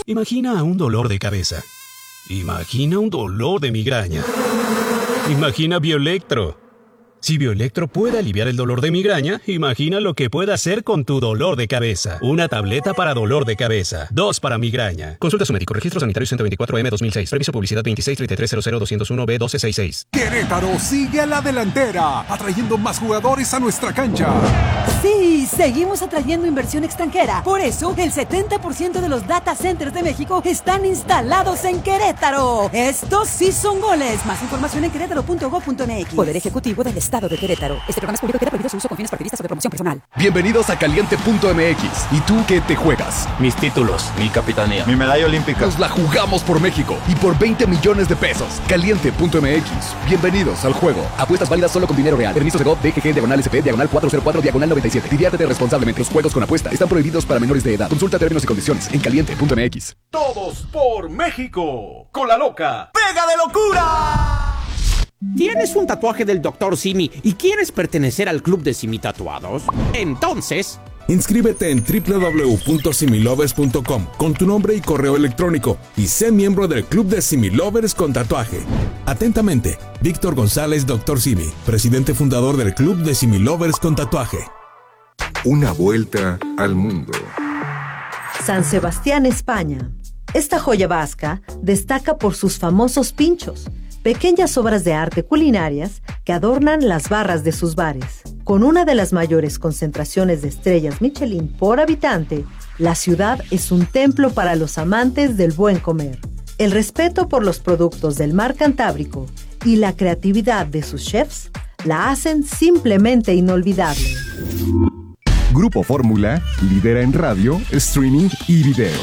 Imagina un dolor de cabeza. Imagina un dolor de migraña. Imagina Bioelectro. Si Bioelectro puede aliviar el dolor de migraña, imagina lo que puede hacer con tu dolor de cabeza. Una tableta para dolor de cabeza. 2 para migraña. Consulta a su médico. Registro sanitario 124M 2006. Previso publicidad 2633000201B1266. Querétaro sigue a la delantera, atrayendo más jugadores a nuestra cancha. Sí, seguimos atrayendo inversión extranjera. Por eso, el 70% de los data centers de México están instalados en Querétaro. Estos sí son goles. Más información en querétaro.gov.mx. Poder Ejecutivo del Estado de Querétaro. Este programa es público y queda prohibido su uso con fines partidistas o de promoción personal. Bienvenidos a Caliente.mx. ¿Y tú qué te juegas? Mis títulos, mi capitanía, mi medalla olímpica. Nos la jugamos por México y por 20 millones de pesos. Caliente.mx. Bienvenidos al juego. Apuestas válidas solo con dinero real. Permisos de GOV, DGG, /SP, /404, /97. Diviértete responsablemente. Los juegos con apuesta están prohibidos para menores de edad. Consulta términos y condiciones en Caliente.mx. Todos por México. Con la loca. ¡Pega de locura! ¿Tienes un tatuaje del Dr. Simi y quieres pertenecer al club de Simi Tatuados? Entonces, inscríbete en www.similovers.com con tu nombre y correo electrónico y sé miembro del club de Similovers con tatuaje. Atentamente, Víctor González, Dr. Simi, presidente fundador del club de Similovers con tatuaje. Una vuelta al mundo. San Sebastián, España. Esta joya vasca destaca por sus famosos pinchos, pequeñas obras de arte culinarias que adornan las barras de sus bares. Con una de las mayores concentraciones de estrellas Michelin por habitante, la ciudad es un templo para los amantes del buen comer. El respeto por los productos del mar Cantábrico y la creatividad de sus chefs la hacen simplemente inolvidable. Grupo Fórmula lidera en radio, streaming y video.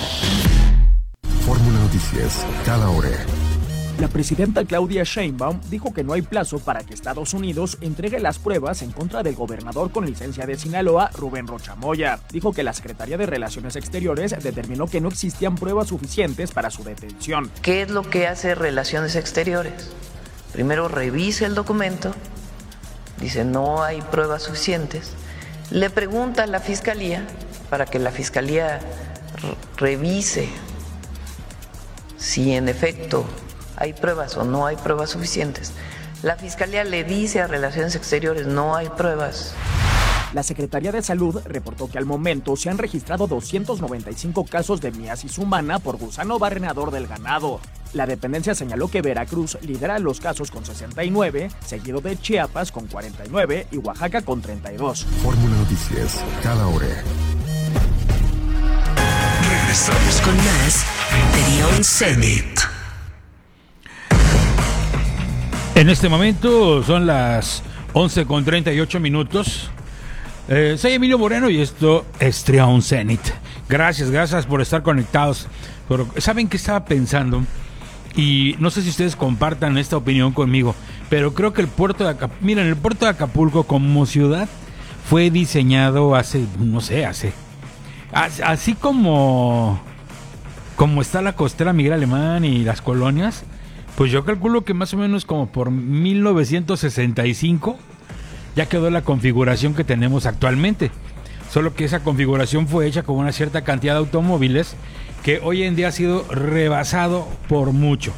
Fórmula Noticias, cada hora. La presidenta Claudia Sheinbaum dijo que no hay plazo para que Estados Unidos entregue las pruebas en contra del gobernador con licencia de Sinaloa, Rubén Rocha Moya. Dijo que la Secretaría de Relaciones Exteriores determinó que no existían pruebas suficientes para su detención. ¿Qué es lo que hace Relaciones Exteriores? Primero revisa el documento, dice no hay pruebas suficientes, le pregunta a la Fiscalía para que la Fiscalía revise si en efecto hay pruebas o no hay pruebas suficientes. La Fiscalía le dice a Relaciones Exteriores no hay pruebas. La Secretaría de Salud reportó que al momento se han registrado 295 casos de miasis humana por gusano barrenador del ganado. La dependencia señaló que Veracruz lidera los casos con 69, seguido de Chiapas con 49 y Oaxaca con 32. Fórmula Noticias, cada hora. Regresamos con más de Beyond Zenith. En este momento son las 11:38. Soy Emilio Moreno y esto es Trión Zenith. Gracias por estar conectados. Pero, ¿saben qué estaba pensando? Y no sé si ustedes compartan esta opinión conmigo, pero creo que el puerto de Acapulco, miren, el puerto de Acapulco como ciudad fue diseñado hace, no sé, así como está la costera Miguel Alemán y las colonias. Pues yo calculo que más o menos como por 1965 ya quedó la configuración que tenemos actualmente. Solo que esa configuración fue hecha con una cierta cantidad de automóviles que hoy en día ha sido rebasado por mucho.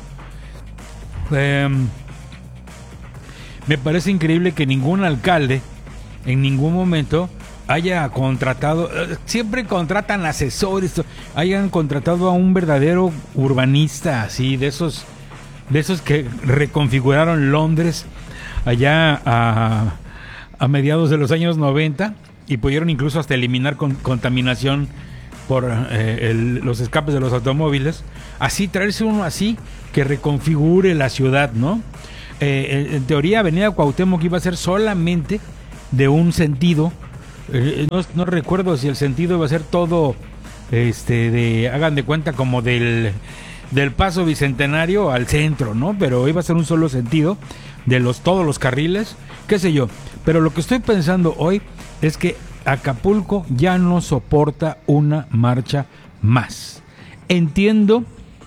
Me parece increíble que ningún alcalde en ningún momento haya contratado, siempre contratan asesores, hayan contratado a un verdadero urbanista, así, de esos que reconfiguraron Londres allá a mediados de los años 90 y pudieron incluso hasta eliminar contaminación por los escapes de los automóviles. Así, traerse uno así que reconfigure la ciudad, ¿no? En teoría, Avenida Cuauhtémoc iba a ser solamente de un sentido. No recuerdo si el sentido iba a ser todo, hagan de cuenta como del Paso Bicentenario al centro, ¿no? Pero iba a ser un solo sentido de todos los carriles, qué sé yo. Pero lo que estoy pensando hoy es que Acapulco ya no soporta una marcha más. Entiendo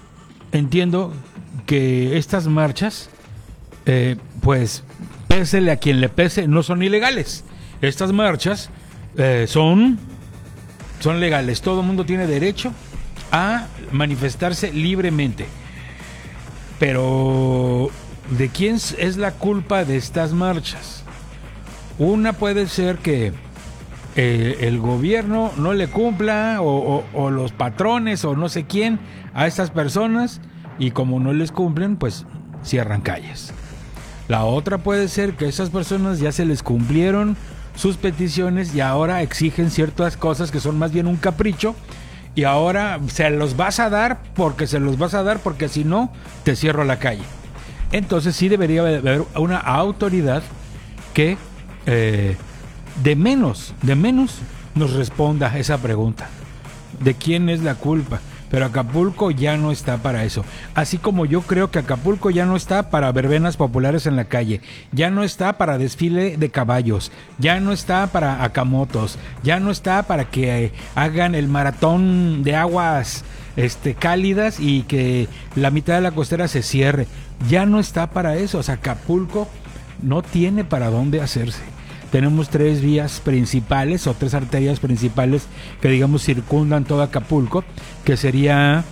que estas marchas, pues, pésele a quien le pese, no son ilegales. Estas marchas son legales. Todo el mundo tiene derecho a manifestarse libremente. Pero ¿de quién es la culpa de estas marchas? Una puede ser que el gobierno no le cumpla o los patrones o no sé quién a estas personas, y como no les cumplen, pues cierran calles. La otra puede ser que esas personas ya se les cumplieron sus peticiones y ahora exigen ciertas cosas que son más bien un capricho, y ahora se los vas a dar porque si no te cierro la calle. Entonces sí debería haber una autoridad que de menos nos responda a esa pregunta: ¿de quién es la culpa? Pero Acapulco ya no está para eso. Así como yo creo que Acapulco ya no está para verbenas populares en la calle, ya no está para desfile de caballos, ya no está para acamotos, ya no está para que hagan el maratón de aguas cálidas y que la mitad de la costera se cierre. Ya no está para eso. O sea, Acapulco no tiene para dónde hacerse. Tenemos 3 vías principales o 3 arterias principales que, digamos, circundan todo Acapulco, que sería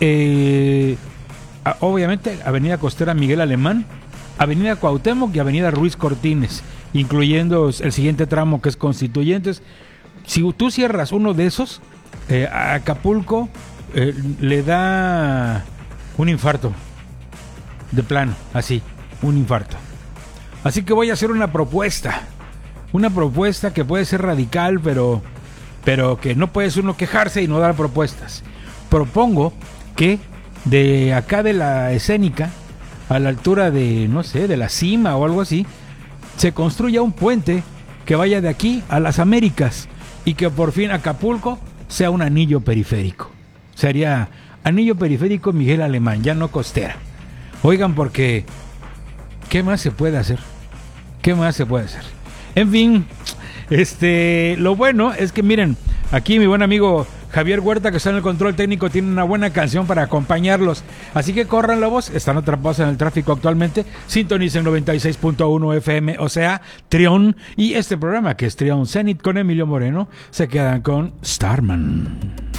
obviamente Avenida Costera Miguel Alemán, Avenida Cuauhtémoc y Avenida Ruiz Cortines, incluyendo el siguiente tramo que es Constituyentes. Si tú cierras uno de esos, a Acapulco le da un infarto, de plano, así, un infarto. Así que voy a hacer una propuesta que puede ser radical, pero que no puedes uno quejarse y no dar propuestas. Propongo que de acá de la escénica, a la altura de, no sé, de la cima o algo así, se construya un puente que vaya de aquí a las Américas y que por fin Acapulco sea un anillo periférico. Sería anillo periférico Miguel Alemán, ya no costera. Oigan, porque ¿qué más se puede hacer? En fin, lo bueno es que miren, aquí mi buen amigo Javier Huerta, que está en el control técnico, tiene una buena canción para acompañarlos. Así que corran, lobos, están atrapados en el tráfico actualmente. Sintonicen 96.1 FM, o sea, Trión. Y este programa, que es Trión Zenit con Emilio Moreno, se quedan con Starman.